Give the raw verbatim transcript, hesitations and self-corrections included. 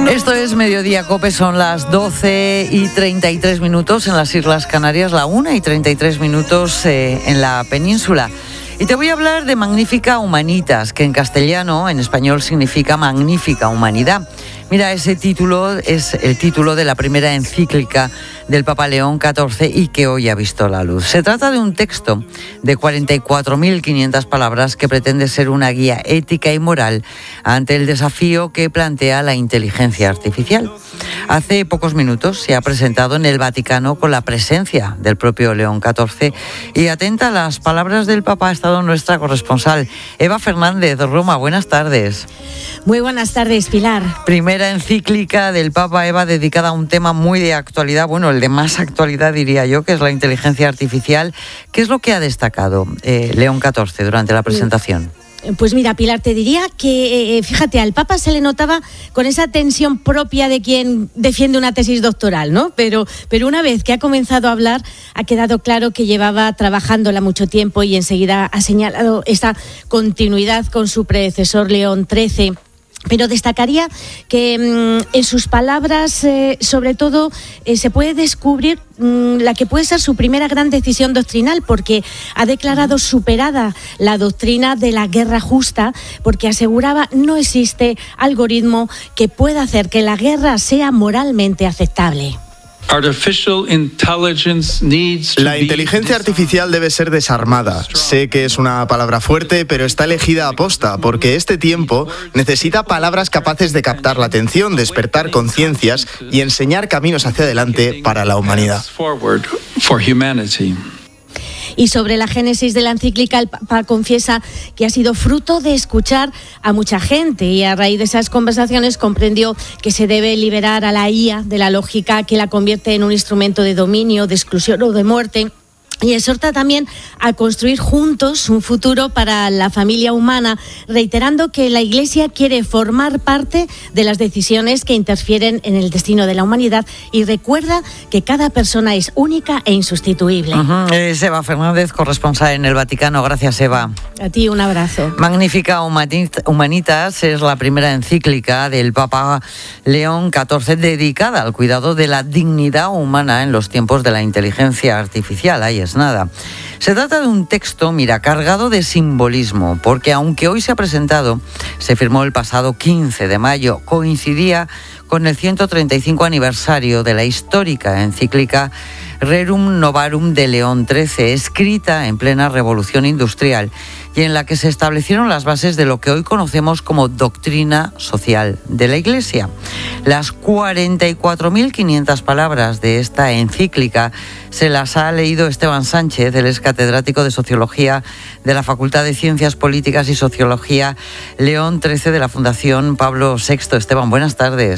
Esto es Mediodía Cope, son las doce y treinta y tres minutos en las Islas Canarias, la una y treinta y tres minutos eh, en la península. Y te voy a hablar de Magnifica Humanitas, que en castellano, en español, significa magnífica humanidad. Mira, ese título es el título de la primera encíclica del Papa León catorce y que hoy ha visto la luz. Se trata de un texto de cuarenta y cuatro mil quinientas palabras que pretende ser una guía ética y moral ante el desafío que plantea la inteligencia artificial. Hace pocos minutos se ha presentado en el Vaticano con la presencia del propio León catorce y atenta a las palabras del Papa ha estado nuestra corresponsal Eva Fernández. Roma, buenas tardes. Muy buenas tardes, Pilar. Primera encíclica del Papa, Eva, dedicada a un tema muy de actualidad, bueno, el de más actualidad diría yo, que es la inteligencia artificial. ¿Qué es lo que ha destacado eh, León catorce durante la presentación? Pues mira, Pilar, te diría que, eh, fíjate, al Papa se le notaba con esa tensión propia de quien defiende una tesis doctoral, ¿no? Pero, pero una vez que ha comenzado a hablar, ha quedado claro que llevaba trabajándola mucho tiempo y enseguida ha señalado esa continuidad con su predecesor León trece. Pero destacaría que mmm, en sus palabras, eh, sobre todo, eh, se puede descubrir mmm, la que puede ser su primera gran decisión doctrinal, porque ha declarado superada la doctrina de la guerra justa, porque aseguraba no existe algoritmo que pueda hacer que la guerra sea moralmente aceptable. La inteligencia artificial debe ser desarmada. Sé que es una palabra fuerte, pero está elegida a posta, porque este tiempo necesita palabras capaces de captar la atención, despertar conciencias y enseñar caminos hacia adelante para la humanidad. Y sobre la génesis de la encíclica, el Papa confiesa que ha sido fruto de escuchar a mucha gente y a raíz de esas conversaciones comprendió que se debe liberar a la I A de la lógica que la convierte en un instrumento de dominio, de exclusión o de muerte. Y exhorta también a construir juntos un futuro para la familia humana, reiterando que la Iglesia quiere formar parte de las decisiones que interfieren en el destino de la humanidad y recuerda que cada persona es única e insustituible. Uh-huh. Es Eva Fernández, corresponsal en el Vaticano. Gracias, Eva. A ti un abrazo. Magnifica Humanitas es la primera encíclica del Papa León catorce dedicada al cuidado de la dignidad humana en los tiempos de la inteligencia artificial. Ahí es nada. Se trata de un texto, mira, cargado de simbolismo, porque aunque hoy se ha presentado, se firmó el pasado quince de mayo, coincidía con el ciento treinta y cinco aniversario de la histórica encíclica Rerum Novarum de León trece, escrita en plena revolución industrial y en la que se establecieron las bases de lo que hoy conocemos como doctrina social de la Iglesia. Las cuarenta y cuatro mil quinientas palabras de esta encíclica se las ha leído Esteban Sánchez, él es catedrático de Sociología de la Facultad de Ciencias Políticas y Sociología León trece de la Fundación Pablo sexto. Esteban, buenas tardes.